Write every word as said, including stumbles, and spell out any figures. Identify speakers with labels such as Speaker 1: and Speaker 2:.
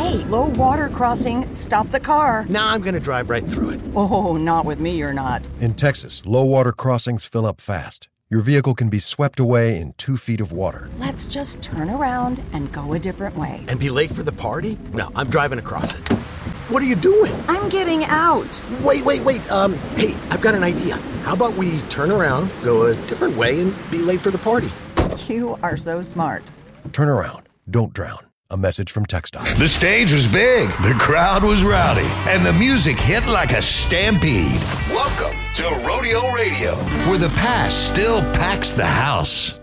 Speaker 1: Hey, low water crossing. Stop the car.
Speaker 2: Nah, I'm gonna drive right through it.
Speaker 1: Oh, not with me, you're not.
Speaker 3: In Texas, low water crossings fill up fast. Your vehicle can be swept away in two feet of water.
Speaker 1: Let's just turn around and go a different way.
Speaker 2: And be late for the party? No, I'm driving across it. What are you doing?
Speaker 1: I'm getting out.
Speaker 2: Wait, wait, wait. Um, hey, I've got an idea. How about we turn around, go a different way, and be late for the party?
Speaker 1: You are so smart.
Speaker 3: Turn around. Don't drown. A message from TxDOT.
Speaker 4: The stage was big, the crowd was rowdy, and the music hit like a stampede. Welcome to Rodeo Radio, where the past still packs the house.